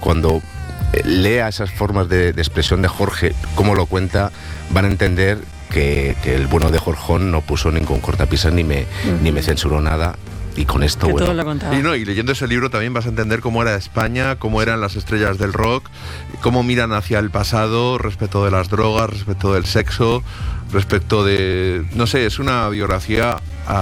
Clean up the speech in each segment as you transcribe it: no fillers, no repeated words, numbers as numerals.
cuando lea esas formas de expresión de Jorge, cómo lo cuenta, van a entender que el bueno de Jorjón no puso ningún cortapisas ni me censuró nada. Y con esto, que bueno... todo lo contaba. Y leyendo ese libro también vas a entender cómo era España, cómo eran las estrellas del rock, cómo miran hacia el pasado respecto de las drogas, respecto del sexo, respecto de... No sé, es una biografía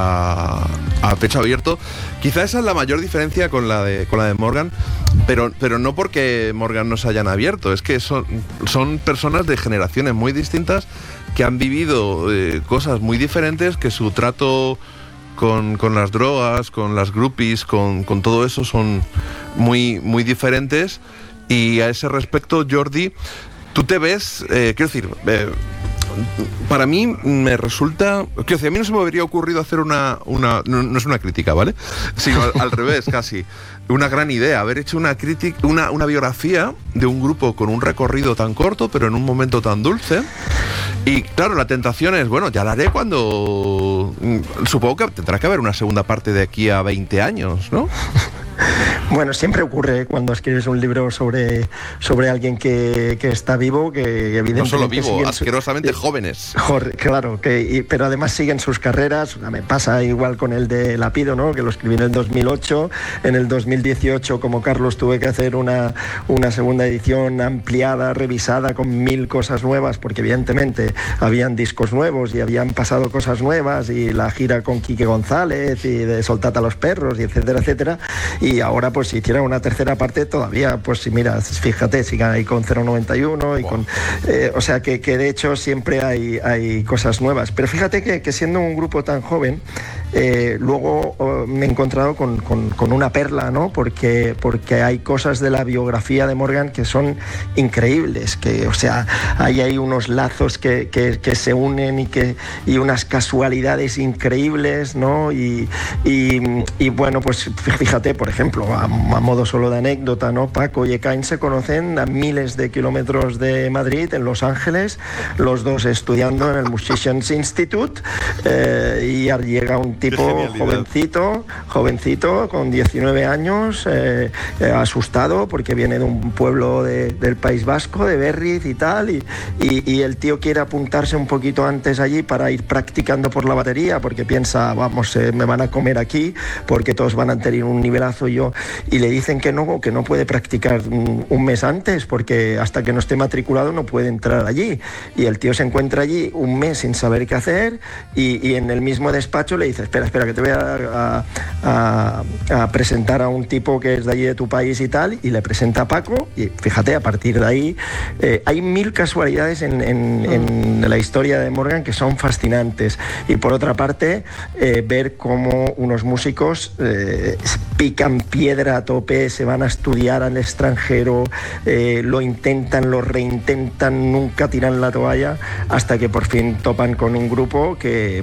a pecho abierto. Quizá esa es la mayor diferencia con la de Morgan, pero no porque Morgan no se hayan abierto, es que son personas de generaciones muy distintas que han vivido cosas muy diferentes, que su trato con las drogas, con las groupies, con todo eso son muy, muy diferentes. Y a ese respecto, Jordi, tú te ves, quiero decir, para mí me resulta, quiero decir, a mí no se me habría ocurrido hacer no es una crítica, ¿vale? Sino al revés, casi. Una gran idea, haber hecho una biografía de un grupo con un recorrido tan corto, pero en un momento tan dulce. Y claro, la tentación es, bueno, ya la haré cuando... Supongo que tendrá que haber una segunda parte de aquí a 20 años, ¿no? Bueno, siempre ocurre cuando escribes un libro sobre alguien que está vivo, que evidentemente... No solo vivo, asquerosamente jóvenes. Claro, pero además siguen sus carreras. Me pasa igual con el de Lapido, ¿no? Que lo escribí en el 2008. En el 2018, como Carlos, tuve que hacer una segunda edición ampliada, revisada, con 1000 cosas nuevas, porque evidentemente habían discos nuevos y habían pasado cosas nuevas, y la gira con Quique González y de Soltad a los perros, y etcétera, etcétera. Y ahora, pues si hiciera una tercera parte todavía, pues si mira, fíjate, sigan ahí con 091 y con... o sea que de hecho siempre hay cosas nuevas. Pero fíjate que siendo un grupo tan joven, luego me he encontrado con una perla, ¿no? Porque hay cosas de la biografía de Morgan que son increíbles, que, o sea, hay unos lazos que se unen y unas casualidades increíbles, ¿no? Y bueno, pues fíjate, por ejemplo, a modo solo de anécdota, ¿no? Paco y Ekain se conocen a miles de kilómetros de Madrid, en Los Ángeles, los dos estudiando en el Musicians Institute, y llega un tipo jovencito, con 19 años, asustado porque viene de un pueblo del País Vasco, de Berriz y tal, y el tío quiere apuntarse un poquito antes allí para ir practicando por la batería, porque piensa, vamos, me van a comer aquí, porque todos van a tener un nivelazo, y le dicen que no puede practicar un mes antes, porque hasta que no esté matriculado no puede entrar allí, y el tío se encuentra allí un mes sin saber qué hacer, y en el mismo despacho le dice, espera, que te voy a presentar a un tipo que es de allí de tu país y tal, y le presenta a Paco, y fíjate, a partir de ahí hay 1000 casualidades en la historia de Morgan que son fascinantes. Y por otra parte, ver cómo unos músicos pican piedra a tope, se van a estudiar al extranjero, lo intentan, lo reintentan, nunca tiran la toalla, hasta que por fin topan con un grupo que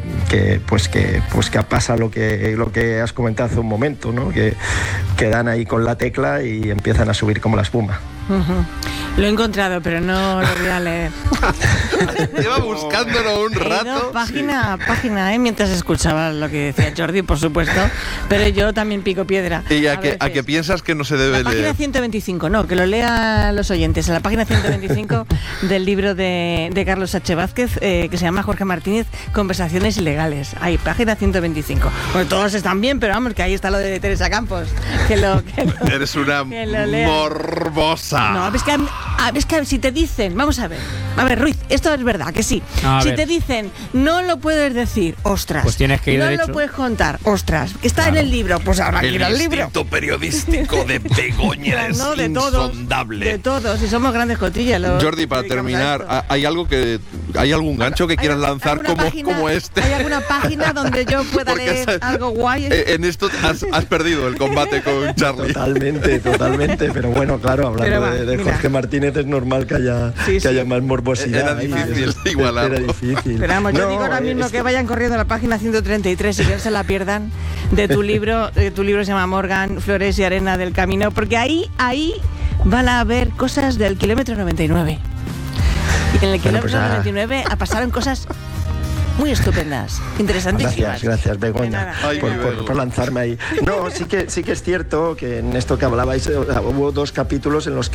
pasa lo que has comentado hace un momento, ¿no? Que dan ahí con la tecla y empiezan a subir como la espuma. Lo he encontrado, pero no lo voy a leer. Lleva buscándolo un rato. Página, mientras escuchaba lo que decía Jordi, por supuesto, pero yo también pico piedra. ¿Y a qué piensas que no se debe leer? La página 125, no, que lo lean los oyentes. En la página 125 del libro de Carlos H. Vázquez, que se llama Jorge Martínez, Conversaciones Ilegales. Ahí, página 125. Bueno, todos están bien, pero vamos, que ahí está lo de Teresa Campos. Eres una morbosa. No, es que si te dicen, vamos a ver, Ruiz, esto es verdad, que sí. Si te dicen, no lo puedes decir, ostras, pues tienes que ir no derecho. lo puedes contar, ostras, que está en el libro, pues ahora quiero el libro. El instinto periodístico de Begoña es insondable. De todos, y somos grandes cotillas. Jordi, para terminar, ¿hay algún gancho que quieran lanzar como este? ¿Hay alguna página donde yo pueda leer algo guay? En esto has perdido el combate con Charlie. Totalmente, pero bueno, claro, hablando de Jorge Martínez, es normal que haya más morbosidad. Era difícil igualarlo. Era difícil. Pero vamos, yo digo ahora mismo que vayan corriendo a la página 133 y que no se la pierdan, de tu libro. Tu libro se llama Morgan, Flores y Arena del Camino, porque ahí van a ver cosas del kilómetro 99. Y en el kilómetro 99 pasaron cosas muy estupendas, interesantísimas. Gracias, Begoña, por lanzarme ahí. No, sí que es cierto que en esto que hablabais, hubo 2 capítulos en los que